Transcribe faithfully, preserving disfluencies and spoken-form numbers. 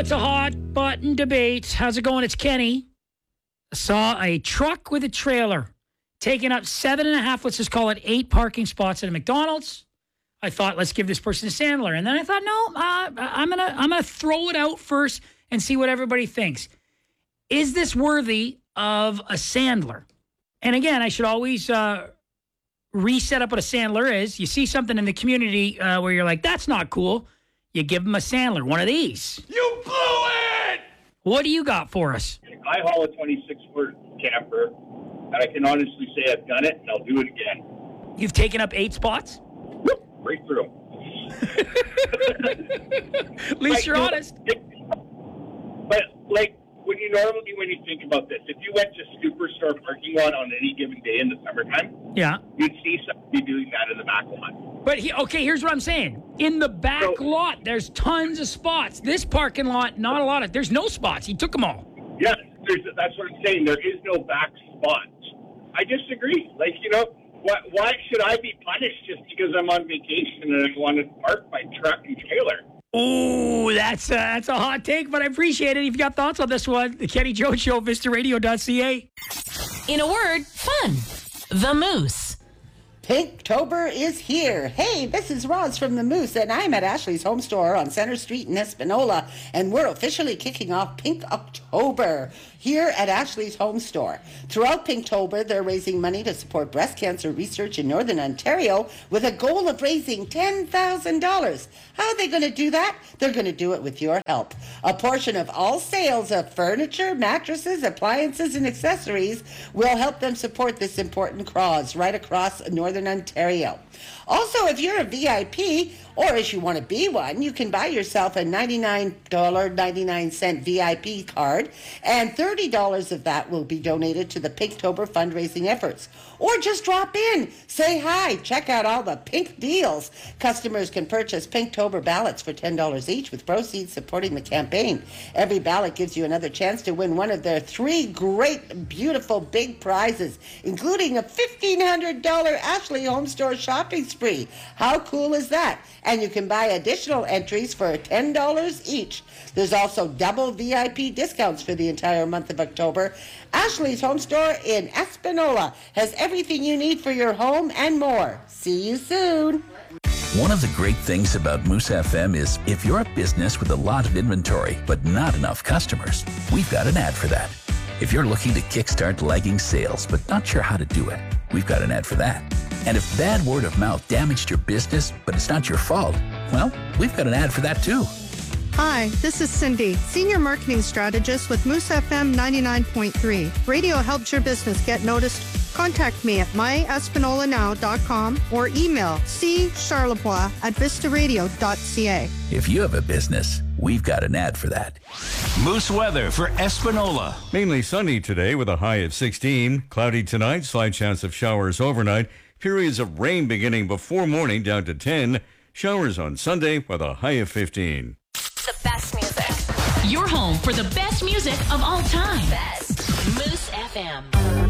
it's a hot button debate. How's it going? It's Kenny. Saw a truck with a trailer taking up seven and a half, let's just call it eight parking spots at a McDonald's. I thought, let's give this person a Sandler. And then I thought, no, uh, I'm going to I'm gonna throw it out first and see what everybody thinks. Is this worthy of a Sandler? And again, I should always uh, reset up what a Sandler is. You see something in the community uh, where you're like, that's not cool. You give them a Sandler, one of these. You blew it! What do you got for us? I haul a twenty-six foot camper, and I can honestly say I've done it, and I'll do it again. You've taken up eight spots? Whoop, right through. At least like, you're no, honest. It, but, like, when you normally, when you think about this, if you went to Superstore parking lot on any given day in the summertime, yeah, you'd see somebody doing that in the back lot. But, he, okay, here's what I'm saying. In the back so, lot, there's tons of spots. This parking lot, not a lot of, there's no spots. He took them all. Yeah, there's, that's what I'm saying. There is no back spots. I disagree. Like, you know, why, why should I be punished just because I'm on vacation and I want to park my truck and trailer? Ooh, that's a, that's a hot take, but I appreciate it. If you got thoughts on this one, the Kenny Jones Show, Vista Radio dot C A. In a word, fun. The Moose. Pinktober is here. Hey, this is Roz from the Moose, and I'm at Ashley's Home Store on Center Street in Espanola, and we're officially kicking off Pink October here at Ashley's Home Store. Throughout Pinktober, they're raising money to support breast cancer research in Northern Ontario with a goal of raising ten thousand dollars. How are they going to do that? They're going to do it with your help. A portion of all sales of furniture, mattresses, appliances, and accessories will help them support this important cause right across Northern Ontario. Also, if you're a V I P, or if you want to be one, you can buy yourself a ninety-nine dollars and ninety-nine cents V I P card, and thirty dollars of that will be donated to the Pinktober fundraising efforts. Or just drop in, say hi, check out all the pink deals. Customers can purchase Pinktober ballots for ten dollars each, with proceeds supporting the campaign. Every ballot gives you another chance to win one of their three great, beautiful, big prizes, including a fifteen hundred dollars Ashley Home Store shopping spree. How cool is that? And you can buy additional entries for ten dollars each. There's also double V I P discounts for the entire month of October. Ashley's Home Store in Espanola has everything you need for your home and more. See you soon. One of the great things about Moose F M is if you're a business with a lot of inventory but not enough customers, we've got an ad for that. If you're looking to kickstart lagging sales but not sure how to do it, we've got an ad for that. And if bad word of mouth damaged your business, but it's not your fault, well, we've got an ad for that too. Hi, this is Cindy, Senior Marketing Strategist with Moose F M ninety-nine point three. Radio helps your business get noticed. Contact me at my espanola now dot com or email c charlebois at vista radio dot c a. If you have a business, we've got an ad for that. Moose weather for Espanola. Mainly sunny today with a high of sixteen. Cloudy tonight, slight chance of showers overnight. Periods of rain beginning before morning down to ten. Showers on Sunday with a high of fifteen. The best music. Your home for the best music of all time. Best. Moose F M.